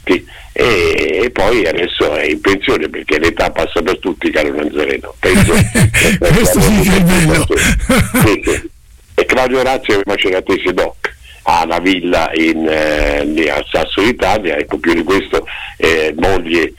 tutti, e poi adesso è in pensione perché l'età passa per tutti, caro Nazareno. Penso questo sì che è bello. Sì. E Claudio Orazio è maceratese doc, ha una villa lì a Sasso d'Italia, ecco, più di questo moglie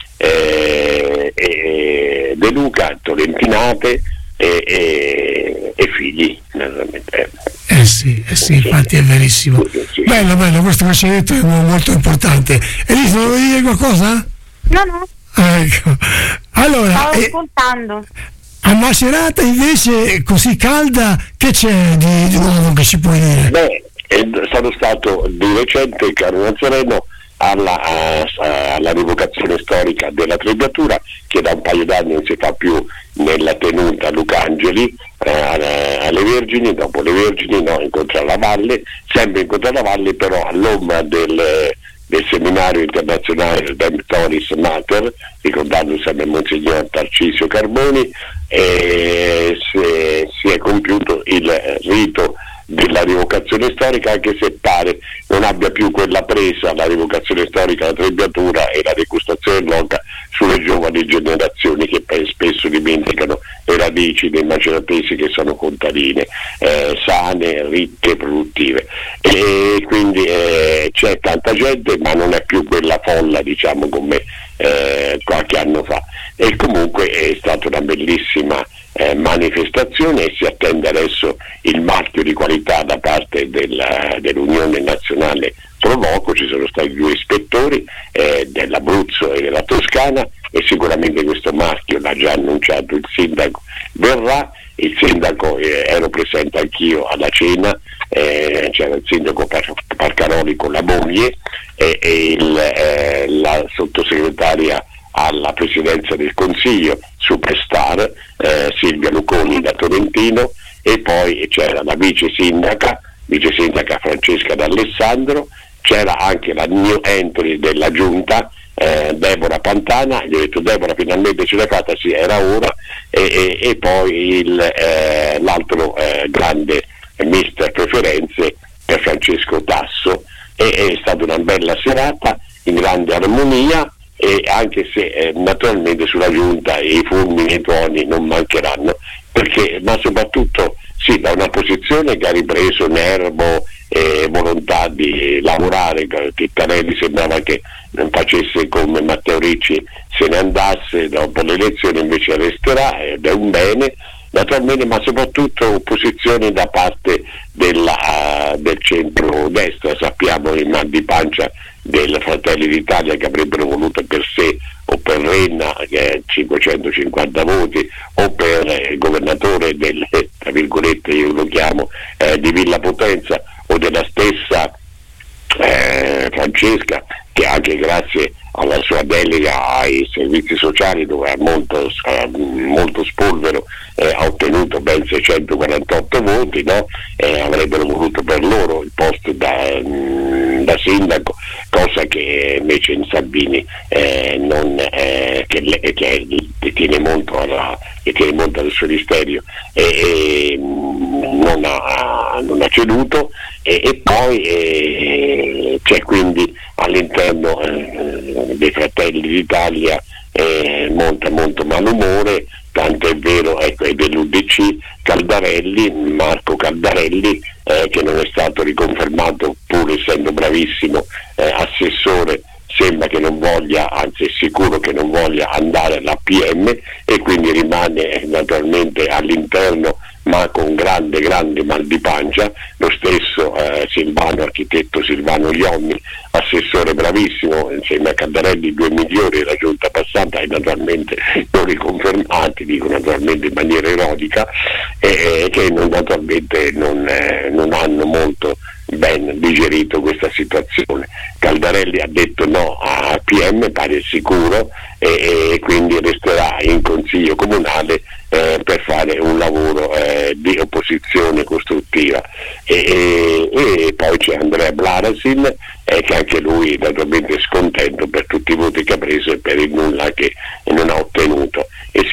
De Luca, Tolentinate e figli, naturalmente. Sì, infatti è verissimo. Sì. Bello, questo che ci hai detto è molto importante. Elisa, vuoi dire qualcosa? No. Ecco. Allora, stavo ascoltando. A Macerata invece così calda, che c'è di nuovo che ci puoi dire? Beh, sono stato di recente, caro Nazareno, alla rivocazione storica della Trebbiatura, che da un paio d'anni non si fa più nella tenuta Lucangeli, alle Vergini, dopo le Vergini incontra la Valle, sempre incontra la Valle, però all'ombra del seminario internazionale del Redemptoris Mater, ricordando sempre Monsignor Tarcisio Carboni, si è compiuto il rito della rivocazione storica, anche se pare non abbia più quella presa la rivocazione storica, la Trebbiatura e la degustazione loca sulle giovani generazioni che spesso dimenticano le radici dei maceratesi, che sono contadine, sane, ricche, produttive, e quindi c'è tanta gente, ma non è più quella folla, diciamo, come qualche anno fa, e comunque è stata una bellissima manifestazione, e si attende adesso il marchio di qualità da parte dell'Unione Nazionale Proloco. Ci sono stati 2 ispettori dell'Abruzzo e della Toscana, e sicuramente questo marchio l'ha già annunciato il sindaco, verrà. Il sindaco, ero presente anch'io alla cena, c'era il sindaco Parcaroli con la moglie e la sottosegretaria alla presidenza del Consiglio, superstar, Silvia Luconi da Tolentino, e poi c'era la vice sindaca Francesca D'Alessandro, c'era anche la new entry della giunta, Deborah Pantana. Gli ho detto: Deborah, finalmente ce l'hai fatta, sì, era ora, e poi l'altro grande mister preferenze per Francesco Tasso, e è stata una bella serata in grande armonia, e anche se naturalmente sulla giunta i fulmini e i tuoni non mancheranno, ma soprattutto sì, da una posizione che ha ripreso nervo e volontà di lavorare. Tittarelli sembrava che non facesse come Matteo Ricci, se ne andasse dopo le elezioni, invece resterà, ed è un bene naturalmente, ma soprattutto opposizione da parte del centro-destra. Sappiamo il mal di pancia del Fratelli d'Italia, che avrebbero voluto per sé o per Renna 550 voti, o per il governatore tra virgolette io lo chiamo di Villa Potenza, o della stessa Francesca, che anche grazie alla sua delega ai servizi sociali, dove ha molto spolvero, ha ottenuto ben 648 voti, avrebbero voluto per loro il posto da sindaco, cosa che invece in Salvini che tiene molto al suo ministero, non ha ceduto, e poi c'è quindi all'interno dei Fratelli d'Italia molto malumore, tanto è vero, ecco, è dell'UDC Marco Caldarelli, che non è stato riconfermato pur essendo bravissimo assessore. Sembra che non voglia, anzi è sicuro che non voglia andare all'APM, e quindi rimane naturalmente all'interno, ma con grande mal di pancia. Lo stesso architetto Silvano Iommi, assessore bravissimo, insieme a Caldarelli 2 migliori della giunta passata, e naturalmente non riconfermati, dico naturalmente in maniera erotica, che naturalmente non hanno molto ben digerito questa situazione. Caldarelli ha detto no a PM, pare sicuro, e quindi resterà in consiglio comunale per fare un lavoro di opposizione costruttiva, e poi c'è Andrea Blarasin, che anche lui naturalmente è scontento per tutti i voti che ha preso e per il nulla che non ha ottenuto, e si parla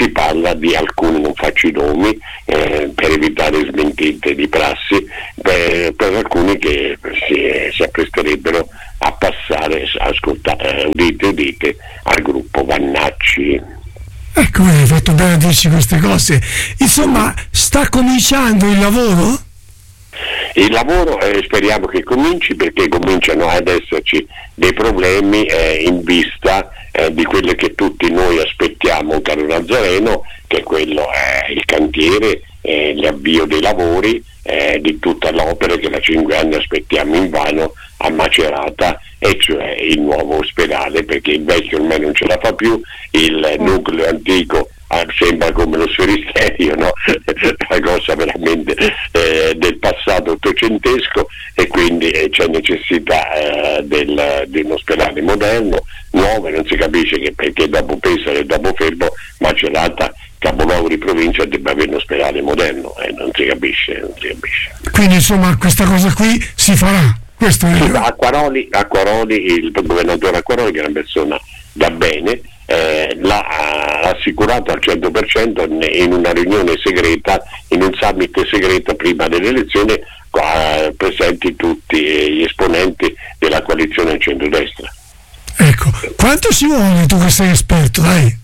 parla di alcuni, non faccio i nomi per evitare smentite di prassi, per alcuni che si appresterebbero a passare, ascoltate, udite, al gruppo Vannacci. Ecco, hai fatto bene a dirci queste cose. Insomma, sta cominciando il lavoro? Il lavoro speriamo che cominci, perché cominciano ad esserci dei problemi in vista di quelle che tutti noi aspettiamo, caro Nazareno, che quello è il cantiere, l'avvio dei lavori di tutta l'opera che da 5 anni aspettiamo invano a Macerata, e cioè il nuovo ospedale, perché il vecchio ormai non ce la fa più, il nucleo antico sembra come lo sferisterio, no? Una cosa veramente del passato ottocentesco, e quindi c'è necessità di un ospedale moderno, nuovo, e non si capisce che perché dopo Pesaro e dopo Fermo Macerata, capoluogo di provincia, debba avere un ospedale moderno, non si capisce. Quindi insomma questa cosa qui si farà. Questo è... Acquaroli, il governatore Acquaroli, che è una persona da bene, l'ha assicurato al 100% in una riunione segreta, in un summit segreto prima delle elezioni, presenti tutti gli esponenti della coalizione centrodestra. Ecco, quanto ci vuole, tu che sei esperto, dai?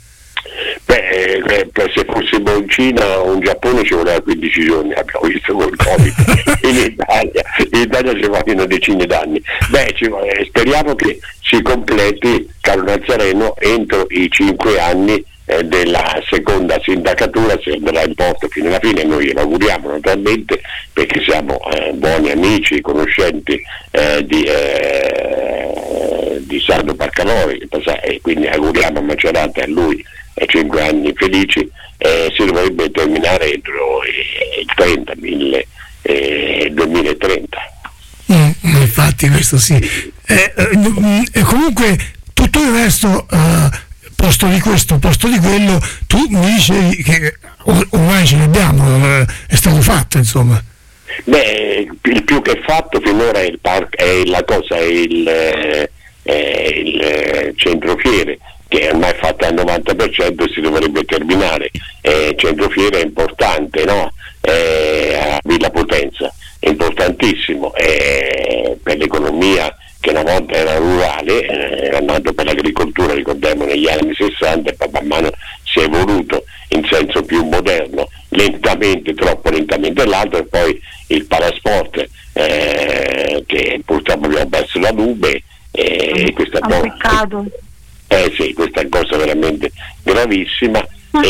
Se fossimo in Cina o in Giappone ci voleva 15 giorni, abbiamo visto col Covid. in Italia ci vogliono decine d'anni. Speriamo che si completi, caro Nazareno, entro i 5 anni della seconda sindacatura, si andrà in posto fino alla fine. Noi glielo auguriamo naturalmente, perché siamo buoni amici, conoscenti di Sardo Barcalori, e quindi auguriamo a Macerata e a lui 5 anni felici. Si dovrebbe terminare entro il 2030. Infatti questo sì. E comunque tutto il resto, posto di questo, posto di quello, tu mi dicevi che ormai ce l'abbiamo, è stato fatto, insomma. Il più che fatto finora è il centrofiere, che è ormai fatto al 90% e si dovrebbe terminare. Centrofiere è importante, no? A Villa Potenza, è importantissimo per l'economia, che una volta era rurale, era nato per l'agricoltura, ricordiamo, negli anni 60, e poi man mano si è evoluto in senso più moderno, lentamente, troppo lentamente. L'altro è poi il Palasport, che purtroppo abbiamo perso la Nube, e questa peccato. Sì, questa è una cosa veramente gravissima,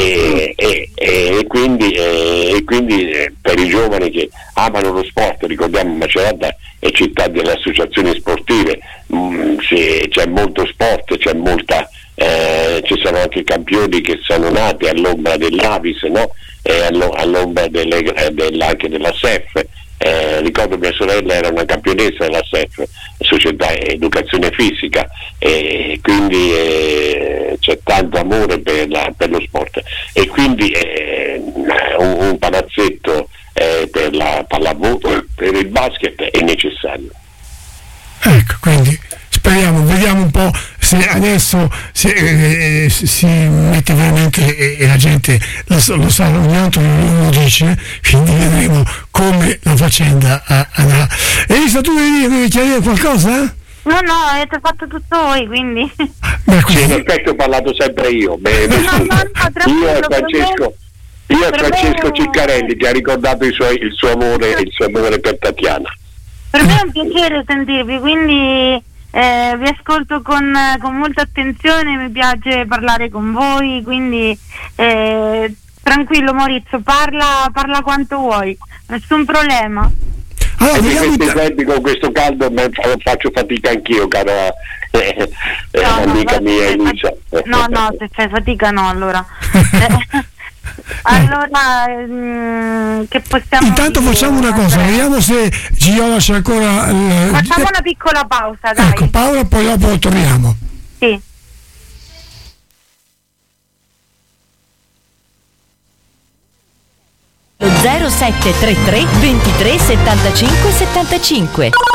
e quindi per i giovani che amano lo sport, ricordiamo Macerata è città delle associazioni sportive, c'è molto sport, c'è molta, ci sono anche campioni che sono nati all'ombra dell'Avis, no? All'ombra anche della SEF. Ricordo mia sorella era una campionessa della SEF, Società Educazione Fisica, e quindi c'è tanto amore per lo sport, e quindi un palazzetto per la pallavolo, per il basket è necessario. Ecco, quindi speriamo, vediamo un po' se adesso si mette veramente, e la gente lo sa, ogni altro lo dice, quindi vedremo come la faccenda andrà. Elisa, tu devi chiarire qualcosa? No, avete fatto tutto voi, quindi. Sì, in effetti ho parlato sempre io. Io e Francesco Ciccarelli, che ha ricordato il suo amore per Tatiana. Per me è un piacere sentirvi, quindi vi ascolto con molta attenzione, mi piace parlare con voi, quindi tranquillo Maurizio, parla quanto vuoi, nessun problema. Con questo caldo faccio fatica anch'io, cara amica mia Elisa. No, se fai fatica no, allora. Allora, che possiamo intanto dire? Facciamo una cosa, vediamo se Gioia c'è ancora. Facciamo una piccola pausa, dai. Ecco, Paola, poi dopo torniamo. Sì. Lo 0733 23 75 75.